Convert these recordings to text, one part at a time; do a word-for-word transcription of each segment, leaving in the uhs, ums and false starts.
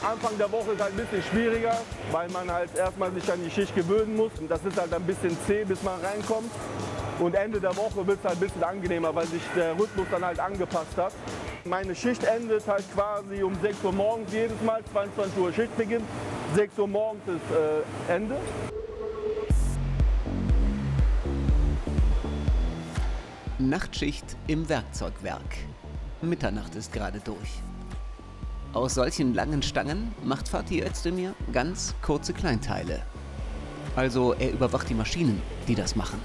Anfang der Woche ist halt ein bisschen schwieriger, weil man halt erstmal sich an die Schicht gewöhnen muss. Und das ist halt ein bisschen zäh, bis man reinkommt. Und Ende der Woche wird es halt ein bisschen angenehmer, weil sich der Rhythmus dann halt angepasst hat. Meine Schicht endet halt quasi um sechs Uhr morgens jedes Mal, zweiundzwanzig Uhr Schichtbeginn. sechs Uhr morgens ist äh, Ende. Nachtschicht im Werkzeugwerk. Mitternacht ist gerade durch. Aus solchen langen Stangen macht Fatih Özdemir ganz kurze Kleinteile. Also er überwacht die Maschinen, die das machen.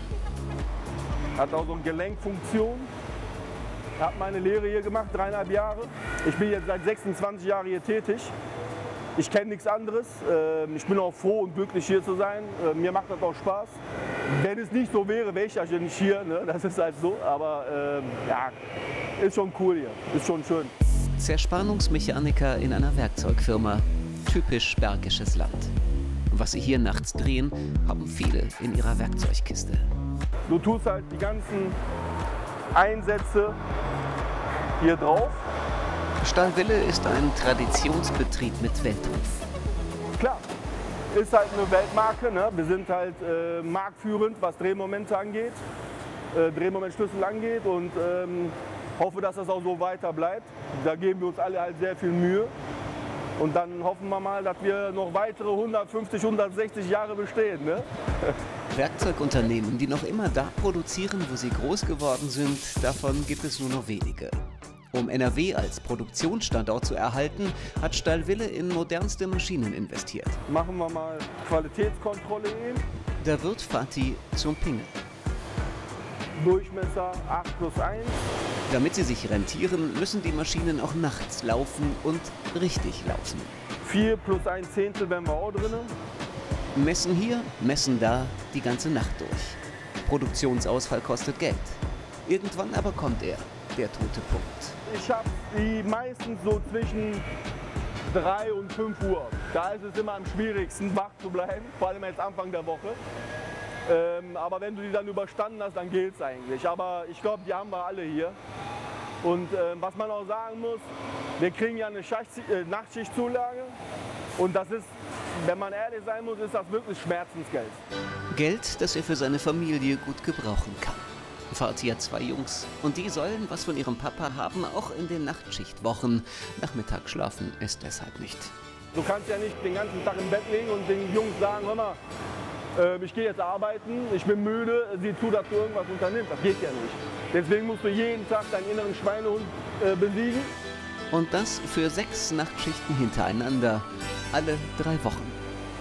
Hat auch so eine Gelenkfunktion. Habe meine Lehre hier gemacht, dreieinhalb Jahre. Ich bin jetzt seit sechsundzwanzig Jahren hier tätig. Ich kenne nichts anderes. Ich bin auch froh und glücklich, hier zu sein. Mir macht das auch Spaß. Wenn es nicht so wäre, wäre ich ja nicht hier. Ne? Das ist halt so. Aber ähm, ja, ist schon cool hier. Ist schon schön. Zerspannungsmechaniker in einer Werkzeugfirma. Typisch bergisches Land. Was sie hier nachts drehen, haben viele in ihrer Werkzeugkiste. Du tust halt die ganzen Einsätze hier drauf. Stahlwille ist ein Traditionsbetrieb mit Weltruf. Klar, ist halt eine Weltmarke. Ne? Wir sind halt äh, marktführend, was Drehmomente angeht, äh, Drehmomentschlüssel angeht und ähm, hoffe, dass das auch so weiter bleibt. Da geben wir uns alle halt sehr viel Mühe. Und dann hoffen wir mal, dass wir noch weitere hundertfünfzig, hundertsechzig Jahre bestehen. Ne? Werkzeugunternehmen, die noch immer da produzieren, wo sie groß geworden sind, davon gibt es nur noch wenige. Um N R W als Produktionsstandort zu erhalten, hat Stahlwille in modernste Maschinen investiert. Machen wir mal Qualitätskontrolle eben. Da wird Fatih zum Pingel. Durchmesser acht plus eins. Damit sie sich rentieren, müssen die Maschinen auch nachts laufen und richtig laufen. vier plus ein Zehntel wären wir auch drin. Messen hier, messen da, die ganze Nacht durch. Produktionsausfall kostet Geld. Irgendwann aber kommt er, der tote Punkt. Ich habe die meistens so zwischen drei und fünf Uhr. Da ist es immer am schwierigsten, wach zu bleiben, vor allem jetzt Anfang der Woche. Ähm, aber wenn du die dann überstanden hast, dann gilt es eigentlich. Aber ich glaube, die haben wir alle hier. Und äh, was man auch sagen muss, wir kriegen ja eine Schacht, äh, Nachtschichtzulage. Und das ist, wenn man ehrlich sein muss, ist das wirklich Schmerzensgeld. Geld, das er für seine Familie gut gebrauchen kann. Fatih hat zwei Jungs und die sollen was von ihrem Papa haben, auch in den Nachtschichtwochen. Nachmittag schlafen ist deshalb nicht. Du kannst ja nicht den ganzen Tag im Bett liegen und den Jungs sagen, hör mal, äh, ich gehe jetzt arbeiten, ich bin müde, sieh zu, dass du irgendwas unternimmst. Das geht ja nicht. Deswegen musst du jeden Tag deinen inneren Schweinehund äh, besiegen. Und das für sechs Nachtschichten hintereinander, alle drei Wochen.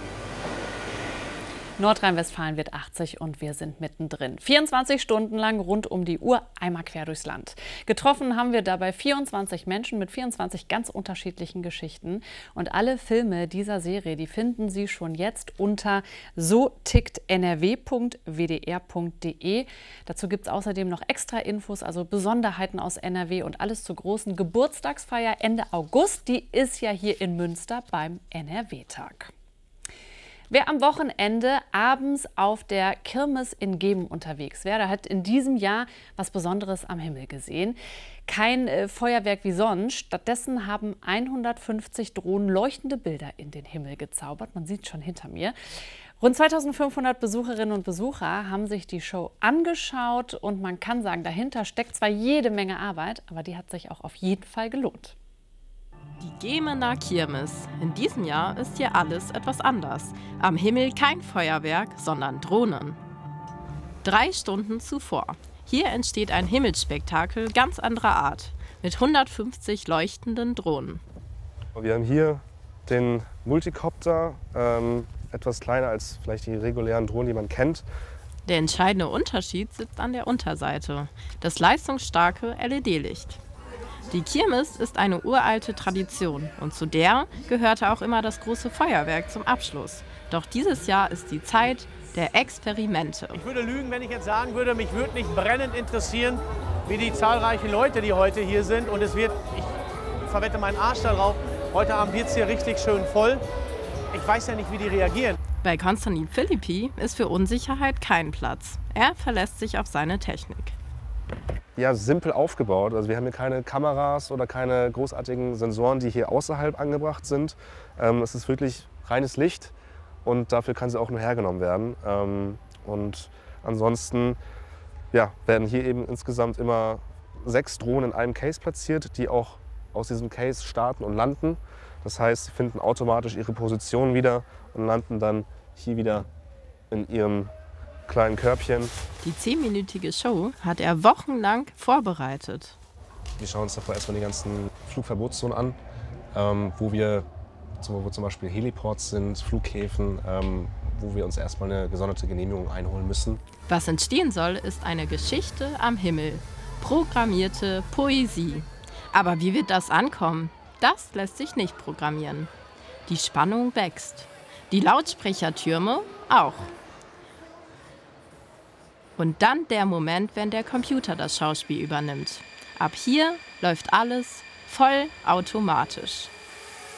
Nordrhein-Westfalen wird achtzig und wir sind mittendrin. vierundzwanzig Stunden lang rund um die Uhr, einmal quer durchs Land. Getroffen haben wir dabei vierundzwanzig Menschen mit vierundzwanzig ganz unterschiedlichen Geschichten. Und alle Filme dieser Serie, die finden Sie schon jetzt unter so tickt n r w punkt w d r punkt d e. Dazu gibt es außerdem noch extra Infos, also Besonderheiten aus N R W und alles zur großen Geburtstagsfeier Ende August. Die ist ja hier in Münster beim N R W-Tag. Wer am Wochenende abends auf der Kirmes in Geben unterwegs wäre, der hat in diesem Jahr was Besonderes am Himmel gesehen. Kein äh, Feuerwerk wie sonst. Stattdessen haben hundertfünfzig Drohnen leuchtende Bilder in den Himmel gezaubert. Man sieht schon hinter mir. Rund zweitausendfünfhundert Besucherinnen und Besucher haben sich die Show angeschaut. Und man kann sagen, dahinter steckt zwar jede Menge Arbeit, aber die hat sich auch auf jeden Fall gelohnt. Die Gemener Kirmes. In diesem Jahr ist hier alles etwas anders. Am Himmel kein Feuerwerk, sondern Drohnen. Drei Stunden zuvor. Hier entsteht ein Himmelsspektakel ganz anderer Art. Mit hundertfünfzig leuchtenden Drohnen. Wir haben hier den Multicopter, ähm, etwas kleiner als vielleicht die regulären Drohnen, die man kennt. Der entscheidende Unterschied sitzt an der Unterseite. Das leistungsstarke L E D-Licht. Die Kirmes ist eine uralte Tradition und zu der gehörte auch immer das große Feuerwerk zum Abschluss. Doch dieses Jahr ist die Zeit der Experimente. Ich würde lügen, wenn ich jetzt sagen würde, mich würde nicht brennend interessieren, wie die zahlreichen Leute, die heute hier sind. Und es wird, ich verwette meinen Arsch darauf, heute Abend wird es hier richtig schön voll. Ich weiß ja nicht, wie die reagieren. Bei Konstantin Philippi ist für Unsicherheit kein Platz. Er verlässt sich auf seine Technik. ja, simpel aufgebaut. Also wir haben hier keine Kameras oder keine großartigen Sensoren, die hier außerhalb angebracht sind. Ähm, es ist wirklich reines Licht und dafür kann sie auch nur hergenommen werden. Ähm, und ansonsten ja, werden hier eben insgesamt immer sechs Drohnen in einem Case platziert, die auch aus diesem Case starten und landen. Das heißt, sie finden automatisch ihre Position wieder und landen dann hier wieder in ihrem kleinen Körbchen. Die zehnminütige Show hat er wochenlang vorbereitet. Wir schauen uns davor erstmal die ganzen Flugverbotszonen an, ähm, wo wir wo zum Beispiel Heliports sind, Flughäfen, ähm, wo wir uns erstmal eine gesonderte Genehmigung einholen müssen. Was entstehen soll, ist eine Geschichte am Himmel. Programmierte Poesie. Aber wie wird das ankommen? Das lässt sich nicht programmieren. Die Spannung wächst. Die Lautsprechertürme auch. Und dann der Moment, wenn der Computer das Schauspiel übernimmt. Ab hier läuft alles voll automatisch.